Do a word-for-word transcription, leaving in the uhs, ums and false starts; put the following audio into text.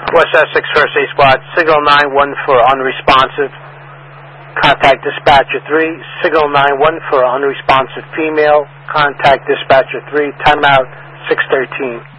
West Essex First Aid Squad, signal nine one for unresponsive. Contact dispatcher three, signal nine one for unresponsive female. Contact dispatcher three, timeout six thirteen.